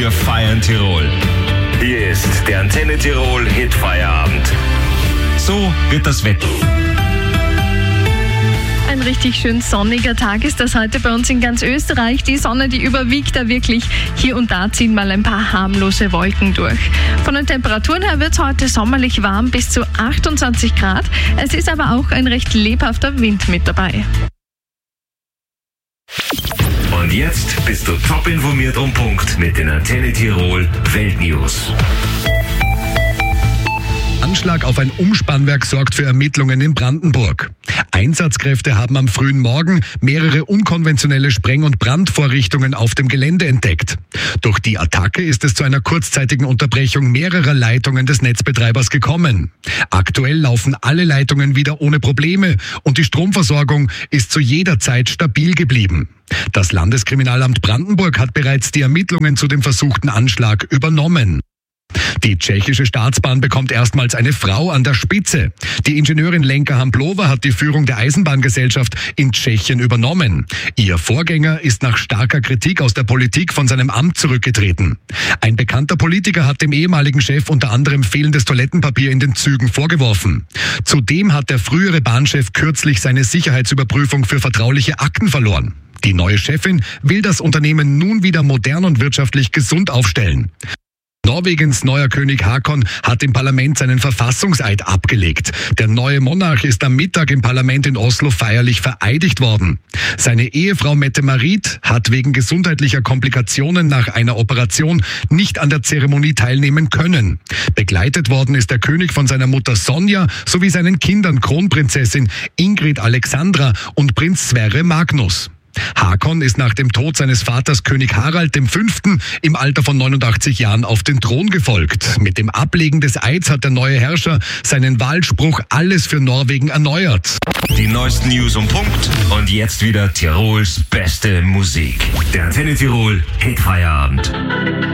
Wir feiern Tirol. Hier ist der Antenne Tirol Hitfeierabend. So wird das Wetter. Ein richtig schön sonniger Tag ist das heute bei uns in ganz Österreich. Die Sonne, die überwiegt da wirklich. Hier und da ziehen mal ein paar harmlose Wolken durch. Von den Temperaturen her wird es heute sommerlich warm, bis zu 28 Grad. Es ist aber auch ein recht lebhafter Wind mit dabei. Und jetzt bist du top informiert um Punkt mit den Antenne Tirol Weltnews. Anschlag auf ein Umspannwerk sorgt für Ermittlungen in Brandenburg. Einsatzkräfte haben am frühen Morgen mehrere unkonventionelle Spreng- und Brandvorrichtungen auf dem Gelände entdeckt. Durch die Attacke ist es zu einer kurzzeitigen Unterbrechung mehrerer Leitungen des Netzbetreibers gekommen. Aktuell laufen alle Leitungen wieder ohne Probleme und die Stromversorgung ist zu jeder Zeit stabil geblieben. Das Landeskriminalamt Brandenburg hat bereits die Ermittlungen zu dem versuchten Anschlag übernommen. Die tschechische Staatsbahn bekommt erstmals eine Frau an der Spitze. Die Ingenieurin Lenka Hamplova hat die Führung der Eisenbahngesellschaft in Tschechien übernommen. Ihr Vorgänger ist nach starker Kritik aus der Politik von seinem Amt zurückgetreten. Ein bekannter Politiker hat dem ehemaligen Chef unter anderem fehlendes Toilettenpapier in den Zügen vorgeworfen. Zudem hat der frühere Bahnchef kürzlich seine Sicherheitsüberprüfung für vertrauliche Akten verloren. Die neue Chefin will das Unternehmen nun wieder modern und wirtschaftlich gesund aufstellen. Norwegens neuer König Haakon hat im Parlament seinen Verfassungseid abgelegt. Der neue Monarch ist am Mittag im Parlament in Oslo feierlich vereidigt worden. Seine Ehefrau Mette-Marit hat wegen gesundheitlicher Komplikationen nach einer Operation nicht an der Zeremonie teilnehmen können. Begleitet worden ist der König von seiner Mutter Sonja sowie seinen Kindern Kronprinzessin Ingrid Alexandra und Prinz Sverre Magnus. Haakon ist nach dem Tod seines Vaters König Harald V. im Alter von 89 Jahren auf den Thron gefolgt. Mit dem Ablegen des Eids hat der neue Herrscher seinen Wahlspruch "Alles für Norwegen" erneuert. Die neuesten News um Punkt und jetzt wieder Tirols beste Musik. Der Antenne Tirol Hitfeierabend.